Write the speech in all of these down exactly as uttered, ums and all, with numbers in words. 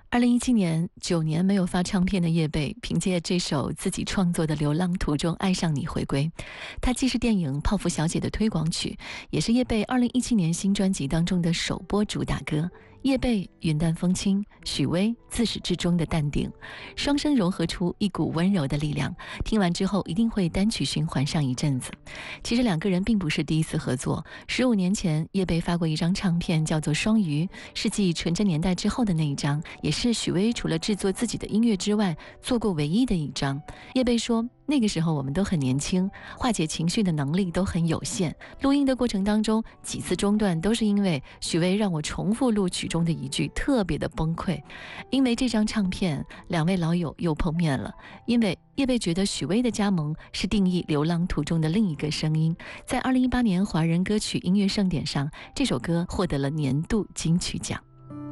二零一七年，九年没有发唱片的叶蓓，凭借这首自己创作的《流浪途中爱上你》回归。它既是电影《泡芙小姐》的推广曲，也是叶蓓二零一七年新专辑当中的首播主打歌。叶蓓云淡风轻，许巍自始至终的淡定，双声融合出一股温柔的力量。听完之后一定会单曲循环上一阵子。其实两个人并不是第一次合作，十五年前叶蓓发过一张唱片叫做《双鱼》，是继纯真年代之后的那一张，也是许巍除了制作自己的音乐之外做过唯一的一张。叶蓓说，那个时候我们都很年轻，化解情绪的能力都很有限，录音的过程当中几次中断都是因为许巍让我重复录曲中的一句，特别的崩溃。因为这张唱片，两位老友又碰面了，因为叶蓓觉得许巍的加盟是定义流浪途中的另一个声音。在二零一八年华人歌曲音乐盛典上，这首歌获得了年度金曲奖。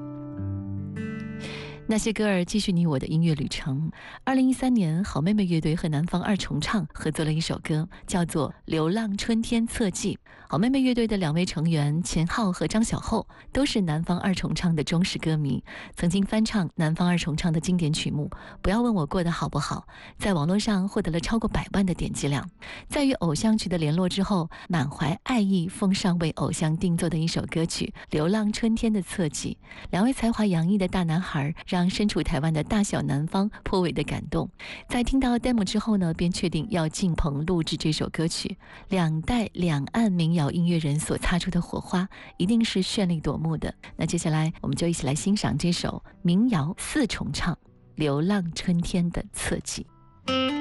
那些歌儿继续你我的音乐旅程。二零一三年，好妹妹乐队和南方二重唱合作了一首歌，叫做《流浪春天侧记》。好妹妹乐队的两位成员钱浩和张小厚都是南方二重唱的忠实歌迷，曾经翻唱南方二重唱的经典曲目《不要问我过得好不好》，在网络上获得了超过百万的点击量。在与偶像取得联络之后，满怀爱意奉上为偶像定做的一首歌曲《流浪春天的侧记》。两位才华洋溢的大男孩让让身处台湾的大小南方颇为的感动。在听到 demo 之后呢，便确定要进棚录制这首歌曲。两代两岸民谣音乐人所擦出的火花，一定是绚丽夺目的。那接下来我们就一起来欣赏这首民谣四重唱《流浪春天的侧记》。